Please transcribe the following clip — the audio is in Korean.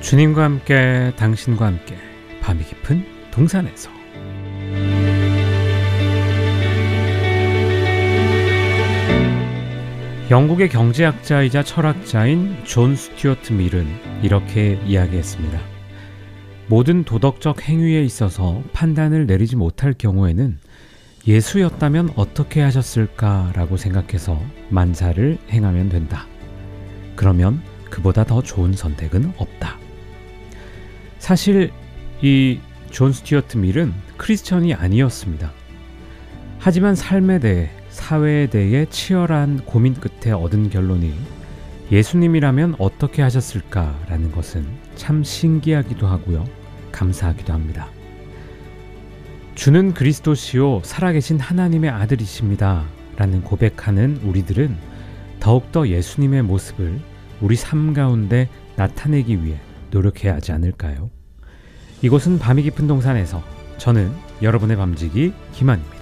주님과 함께 당신과 함께 밤이 깊은 동산에서 영국의 경제학자이자 철학자인 존 스튜어트 밀은 이렇게 이야기했습니다. 모든 도덕적 행위에 있어서 판단을 내리지 못할 경우에는 예수였다면 어떻게 하셨을까라고 생각해서 만사를 행하면 된다. 그러면 그보다 더 좋은 선택은 없다. 사실 이 존 스튜어트 밀은 크리스천이 아니었습니다. 하지만 삶에 대해, 사회에 대해 치열한 고민 끝에 얻은 결론이 예수님이라면 어떻게 하셨을까라는 것은 참 신기하기도 하고요. 감사하기도 합니다. 주는 그리스도시요 살아계신 하나님의 아들이십니다 라는 고백하는 우리들은 더욱더 예수님의 모습을 우리 삶 가운데 나타내기 위해 노력해야 하지 않을까요? 이곳은 밤이 깊은 동산에서 저는 여러분의 밤지기 김한입니다.